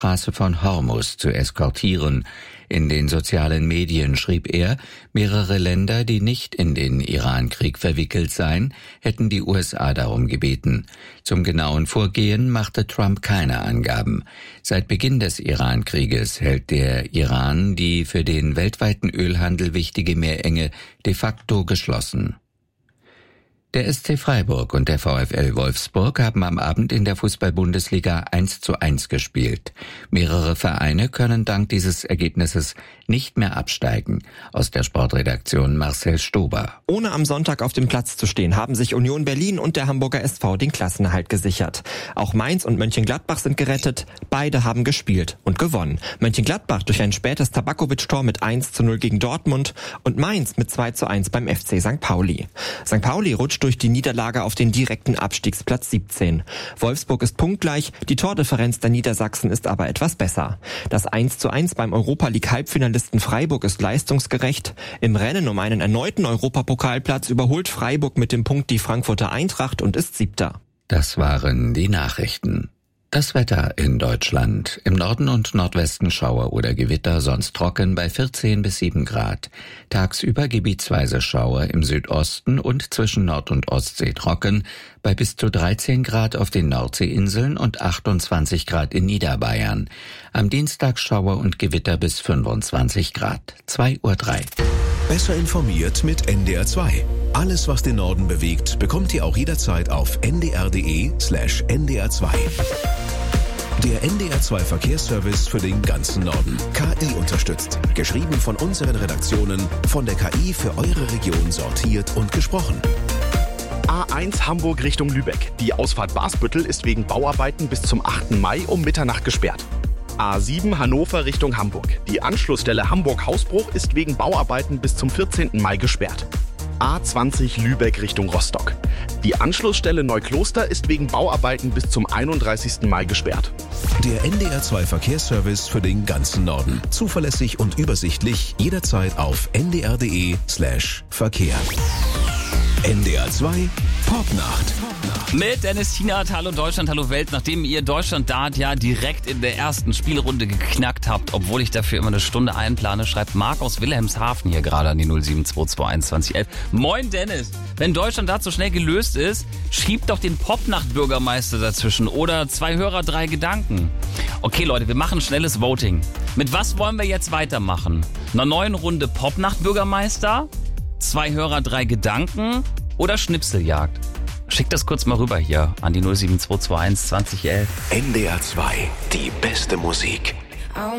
Straße von Hormuz zu eskortieren. In den sozialen Medien schrieb er, mehrere Länder, die nicht in den Irankrieg verwickelt seien, hätten die USA darum gebeten. Zum genauen Vorgehen machte Trump keine Angaben. Seit Beginn des Irankrieges hält der Iran die für den weltweiten Ölhandel wichtige Meerenge de facto geschlossen. Der SC Freiburg und der VfL Wolfsburg haben am Abend in der Fußball-Bundesliga 1:1 gespielt. Mehrere Vereine können dank dieses Ergebnisses nicht mehr absteigen. Aus der Sportredaktion Marcel Stober. Ohne am Sonntag auf dem Platz zu stehen, haben sich Union Berlin und der Hamburger SV den Klassenerhalt gesichert. Auch Mainz und Mönchengladbach sind gerettet. Beide haben gespielt und gewonnen. Mönchengladbach durch ein spätes Tabakovic-Tor mit 1:0 gegen Dortmund und Mainz mit 2:1 beim FC St. Pauli. St. Pauli rutscht durch die Niederlage auf den direkten Abstiegsplatz 17. Wolfsburg ist punktgleich, die Tordifferenz der Niedersachsen ist aber etwas besser. Das 1:1 beim Europa-League-Halbfinalisten Freiburg ist leistungsgerecht. Im Rennen um einen erneuten Europapokalplatz überholt Freiburg mit dem Punkt die Frankfurter Eintracht und ist 7. Das waren die Nachrichten. Das Wetter in Deutschland. Im Norden und Nordwesten Schauer oder Gewitter, sonst trocken bei 14 bis 7 Grad. Tagsüber gebietsweise Schauer im Südosten und zwischen Nord- und Ostsee trocken bei bis zu 13 Grad auf den Nordseeinseln und 28 Grad in Niederbayern. Am Dienstag Schauer und Gewitter bis 25 Grad. 2:03 Uhr. Besser informiert mit NDR 2. Alles, was den Norden bewegt, bekommt ihr auch jederzeit auf ndr.de/ndr2. Der NDR 2 Verkehrsservice für den ganzen Norden. KI unterstützt. Geschrieben von unseren Redaktionen, von der KI für eure Region sortiert und gesprochen. A1 Hamburg Richtung Lübeck. Die Ausfahrt Basbüttel ist wegen Bauarbeiten bis zum 8. Mai um Mitternacht gesperrt. A7 Hannover Richtung Hamburg. Die Anschlussstelle Hamburg-Hausbruch ist wegen Bauarbeiten bis zum 14. Mai gesperrt. A20 Lübeck Richtung Rostock. Die Anschlussstelle Neukloster ist wegen Bauarbeiten bis zum 31. Mai gesperrt. Der NDR 2 Verkehrsservice für den ganzen Norden. Zuverlässig und übersichtlich, jederzeit auf ndr.de/Verkehr. NDR 2 Popnacht. Mit Dennis Tienert, hallo Deutschland, hallo Welt. Nachdem ihr Deutschland-Dart ja direkt in der ersten Spielrunde geknackt habt, obwohl ich dafür immer eine Stunde einplane, schreibt Marc aus Wilhelmshaven hier gerade an die 072212011. Moin Dennis, wenn Deutschland-Dart so schnell gelöst ist, schiebt doch den Popnacht-Bürgermeister dazwischen oder 2 Hörer, 3 Gedanken. Okay Leute, wir machen schnelles Voting. Mit was wollen wir jetzt weitermachen? Einer neuen Runde Popnacht-Bürgermeister? 2 Hörer, 3 Gedanken oder Schnipseljagd? Schickt das kurz mal rüber hier an die 072212011. NDR 2, die beste Musik.